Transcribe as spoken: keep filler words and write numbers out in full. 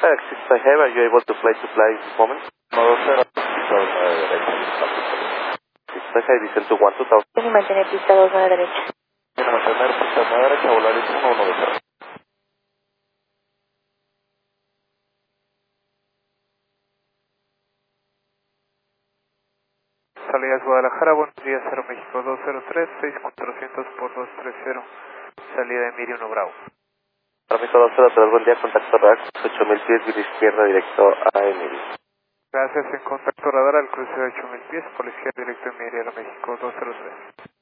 Axis five have, are you able to fly to fly this moment? Modo cero, pista dos nueve derecha. six five have, descend to one two thousand. Tiene que mantener pista dos nueve derecha. Tiene que mantener pista nueve derecha, Volaris uno uno de cero. Salidas Guadalajara, buenos días, Aero México dos cero tres, seis cuatrocientos por dos tres cero, salida Emilio uno Bravo. Aero México dos cero tres, buen día, contacto radar, ocho mil pies, vía izquierda, directo a Emilio. Gracias, en contacto radar al cruce de ocho mil pies, por la izquierda, directo Emilio, Aero México dos cero tres.